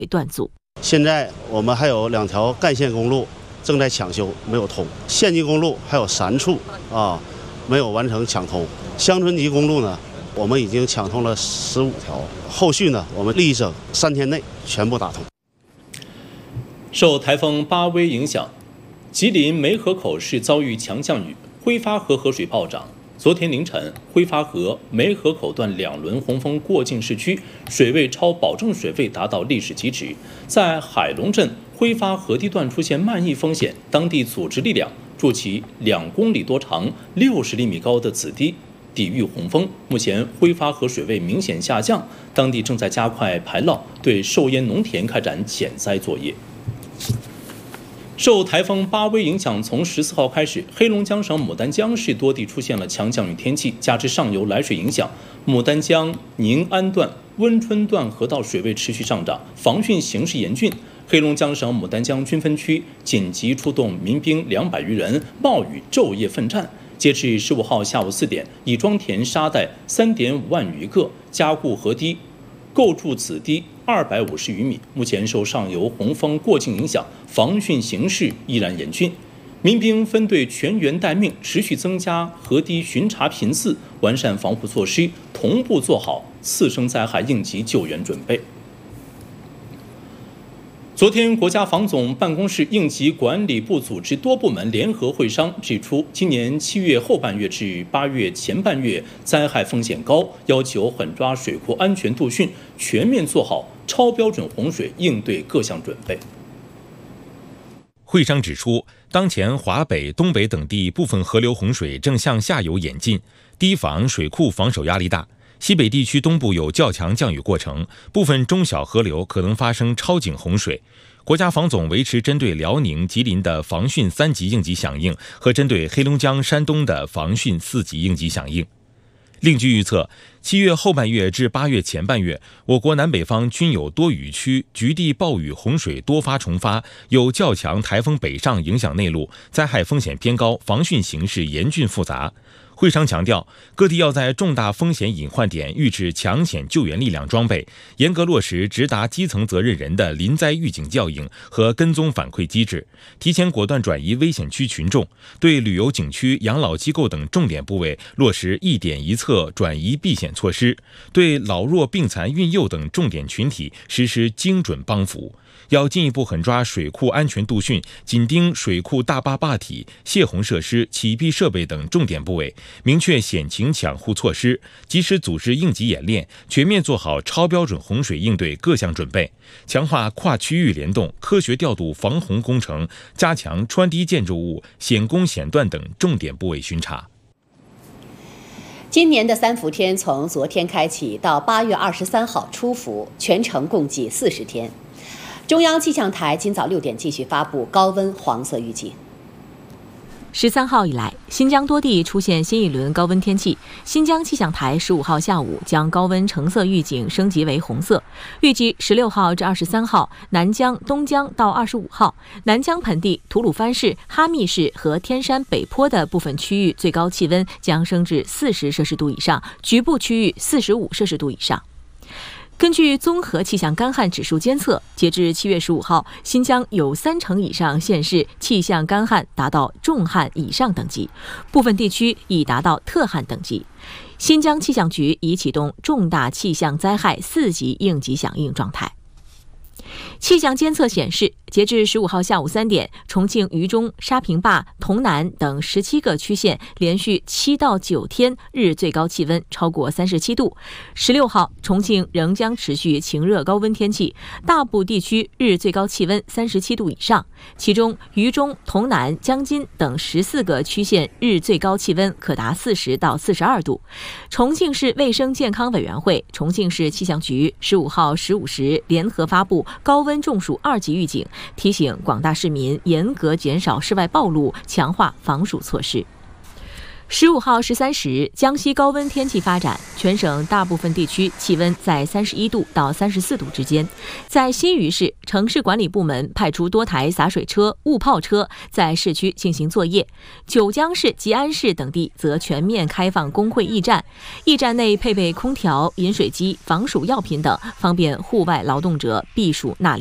断阻。 现在我们还有2条干线公路正在抢修，没有通；县级公路还有3处没有完成抢通。乡村级公路呢，我们已经抢通了15条，后续呢，我们力争3天内全部打通。 受台风巴威影响，吉林梅河口市遭遇强降雨，挥发河河水暴涨。昨天凌晨，挥发河梅河口段2轮洪峰过境市区，水位超保证水位达到历史极值。在海龙镇挥发河堤段出现漫溢风险，当地组织力量筑起2公里多长、60厘米高的子堤，抵御洪峰。目前挥发河水位明显下降，当地正在加快排涝，对受淹农田开展减灾作业。受台风巴威影响，从14号开始，黑龙江省牡丹江市多地出现了强降雨天气，加之上游来水影响，牡丹江宁安段、温春段河道水位持续上涨，防汛形势严峻。黑龙江省牡丹江军分区紧急出动民兵200余人，冒雨昼夜奋战。截至15号下午4点，已装填沙袋3.5万余个，加固河堤，构筑子堤250余米。目前受上游洪峰过境影响，防汛形势依然严峻。民兵分队全员待命，持续增加河堤巡查频次，完善防护措施，同步做好次生灾害应急救援准备。昨天，国家防总办公室应急管理部组织多部门联合会商，指出今年7月后半月至8月前半月灾害风险高，要求狠抓水库安全度汛，全面做好超标准洪水应对各项准备。 会商指出，当前华北、东北等地部分河流洪水正向下游演进，堤防、水库防守压力大。西北地区东部有较强降雨过程，部分中小河流可能发生超警洪水。国家防总维持针对辽宁、吉林的防汛3级应急响应和针对黑龙江、山东的防汛4级应急响应。另据预测，7月后半月至8月前半月，我国南北方均有多雨区局地暴雨洪水多发重发，有较强台风北上影响内陆，灾害风险偏高，防汛形势严峻复杂。会商强调，各地要在重大风险隐患点预置抢险救援力量装备，严格落实直达基层责任人的临灾预警教应和跟踪反馈机制，提前果断转移危险区群众，对旅游景区、养老机构等重点部位落实一点一策转移避险措施，对老弱病残孕幼等重点群体实施精准帮扶。要进一步狠抓水库安全度汛，紧盯水库大坝坝体、泄洪设施、起闭设备等重点部位，明确险情抢护措施，及时组织应急演练，全面做好超标准洪水应对各项准备，强化跨区域联动，科学调度防洪工程，加强穿堤建筑物、险工险段等重点部位巡查。 今年的3伏天从昨天开启到8月23号出伏，全程共计40天。中央气象台今早6点继续发布高温黄色预警。 13号以来，新疆多地出现新一轮高温天气。新疆气象台15号下午将高温橙色预警升级为红色，预计16号至23号，南疆、东疆到25号，南疆盆地、吐鲁番市、哈密市和天山北坡的部分区域最高气温将升至40摄氏度以上，局部区域45摄氏度以上。根据综合气象干旱指数监测，截至7月15号，新疆有30%以上县市气象干旱达到重旱以上等级，部分地区已达到特旱等级。新疆气象局已启动重大气象灾害4级应急响应状态。气象监测显示，截至15号下午3点，重庆渝中、沙坪坝、潼南等17个区县连续7到9天日最高气温超过37度。16号，重庆仍将持续晴热高温天气，大部地区日最高气温37度以上，其中渝中、潼南、江津等14个区县日最高气温可达40到42度。重庆市卫生健康委员会、重庆市气象局15号15时联合发布高温中暑2级预警，提醒广大市民严格减少室外暴露，强化防暑措施。 15号13时，江西高温天气发展，全省大部分地区气温在31度到34度之间。在新余市，城市管理部门派出多台洒水车、雾炮车在市区进行作业；九江市、吉安市等地则全面开放工会驿站，驿站内配备空调、饮水机、防暑药品等，方便户外劳动者避暑纳凉。